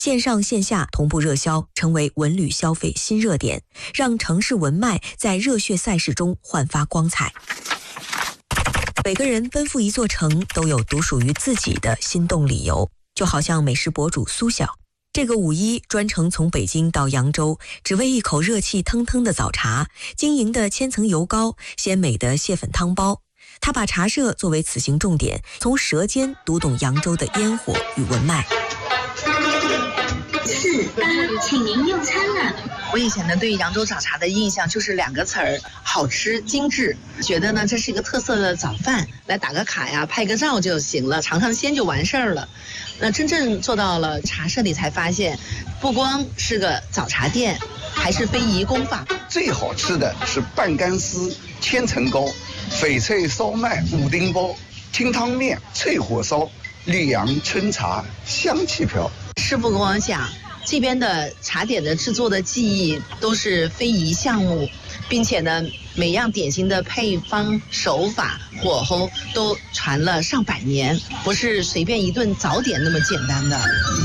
线上线下同步热销，成为文旅消费新热点，让城市文脉在热血赛事中焕发光彩。每个人奔赴一座城，都有独属于自己的心动理由。就好像美食博主苏晓，这个5·1专程从北京到扬州，只为一口热气腾腾的早茶，晶莹的千层油糕，鲜美的蟹粉汤包。他把茶社作为此行重点，从舌尖读懂扬州的烟火与文脉。 4-8，请您用餐了。 我以前呢对扬州早茶的印象就是2个词儿：好吃、精致。觉得呢这是一个特色的早饭，来打个卡呀，拍个照就行了，尝尝鲜就完事儿了。那真正做到了茶社里才发现，不光是个早茶店，还是非遗工坊。 最好吃的是半干丝、千层糕、翡翠烧麦、五丁包、清汤面、脆火烧、溧阳春茶，香气飘。 师傅跟我讲，这边的茶点的制作的技艺都是非遗项目，并且呢，每样点心的配方、手法、火候都传了上百年，不是随便一顿早点那么简单的。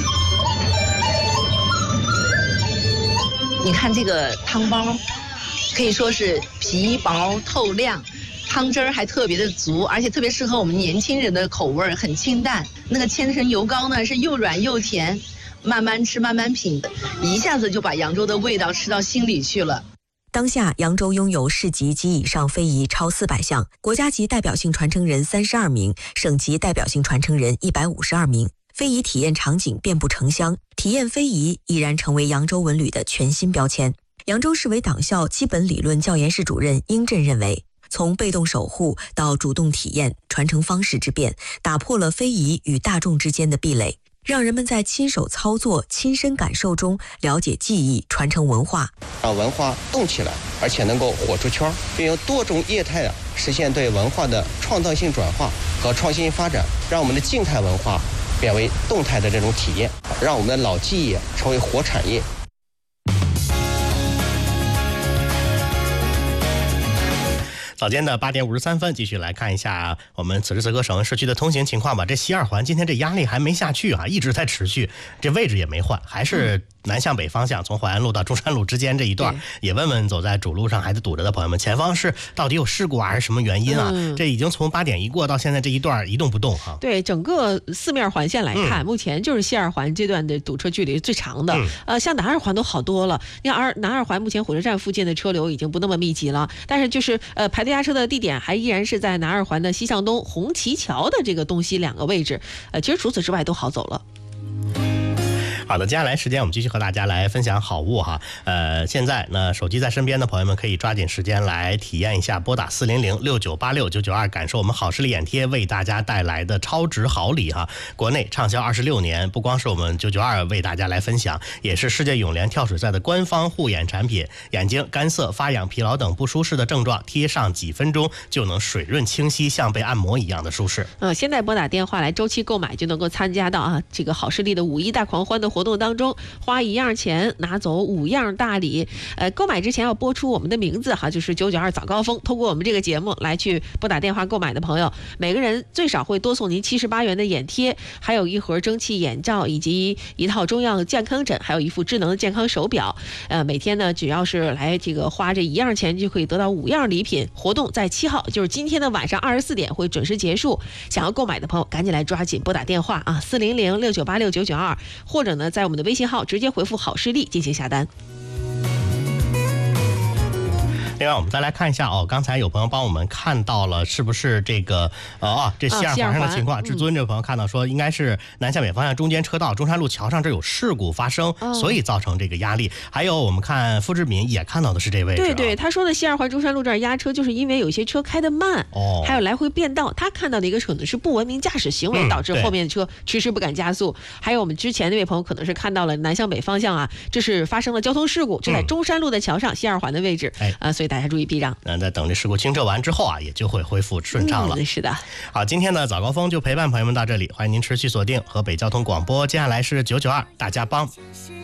你看这个汤包，可以说是皮薄透亮。汤汁儿还特别的足，而且特别适合我们年轻人的口味，很清淡。那个千层油糕呢，是又软又甜，慢慢吃慢慢品，一下子就把扬州的味道吃到心里去了。 当下，扬州拥有市级及以上非遗超400项，国家级代表性传承人32名，省级代表性传承人152名。非遗体验场景遍布城乡，体验非遗已然成为扬州文旅的全新标签。扬州市委党校基本理论教研室主任殷震认为，从被动守护到主动体验，传承方式之变，打破了非遗与大众之间的壁垒，让人们在亲手操作、亲身感受中了解技艺，传承文化， 让文化动起来，而且能够火出圈，并用多种业态实现对文化的创造性转化和创新发展，让我们的静态文化变为动态的这种体验，让我们的老技艺成为活产业。 早间的8点53分，继续来看一下我们此时此刻省市区的通行情况吧。这西2环今天这压力还没下去啊，一直在持续，这位置也没换，还是南向北方向，从淮安路到中山路之间这一段。也问问走在主路上还是堵着的朋友们，前方是到底有事故啊，还是什么原因啊？这已经从8点一过到现在这一段一动不动哈。 对，整个4面环线来看，目前就是西2环这段的堵车距离最长的。像南2环都好多了。你看南2环目前火车站附近的车流已经不那么密集了，但是就是排队压车的地点还依然是在南2环的西向东红旗桥的这个东西2个位置。其实除此之外都好走了。 好的，接下来时间我们继续和大家来分享好物哈。现在呢，手机在身边的朋友们可以抓紧时间来体验一下，拨打4006986-992，感受我们好视力眼贴为大家带来的超值好礼哈。国内畅销26年，不光是我们992为大家来分享，也是世界泳联跳水赛的官方护眼产品。眼睛干涩、发痒、疲劳等不舒适的症状，贴上几分钟就能水润清晰，像被按摩一样的舒适。 现在拨打电话来周期购买就能够参加到这个好视力的5·1大狂欢的活动当中，花1样钱拿走5样大礼。购买之前要播出我们的名字哈，就是992早高峰。通过我们这个节目来去拨打电话购买的朋友，每个人最少会多送您78元的眼贴，还有一盒蒸汽眼罩，以及一套中药健康枕，还有一副智能的健康手表。每天呢，只要是来这个花这1样钱，就可以得到5样礼品。活动在7号，就是今天的晚上24点会准时结束。想要购买的朋友，赶紧来抓紧拨打电话啊，4006986-992，或者呢，在我们的微信号直接回复好视力进行下单。 另外我们再来看一下刚才有朋友帮我们看到了是不是这个这西2环上的情况。至尊这位朋友看到说应该是南向北方向中间车道中山路桥上这有事故发生，所以造成这个压力。还有我们看付志敏也看到的是这位置。 对，他说的西2环中山路这儿压车，就是因为有些车开得慢，还有来回变道，他看到的一个可能是不文明驾驶行为导致后面的车迟迟不敢加速。还有我们之前那位朋友可能是看到了南向北方向这是发生了交通事故，就在中山路的桥上西2环的位置所以大家注意避让。 在等这事故清澈完之后也就会恢复顺畅了。 是的。 好，今天的早高峰就陪伴朋友们到这里，欢迎您持续锁定河北交通广播，接下来是992大家帮。